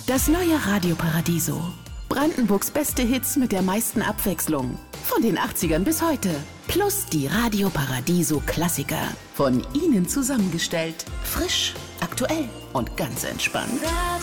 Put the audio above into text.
Das neue Radio Paradiso. Brandenburgs beste Hits mit der meisten Abwechslung. Von den 80ern bis heute. Plus die Radio Paradiso Klassiker. Von Ihnen zusammengestellt. Frisch, aktuell und ganz entspannt.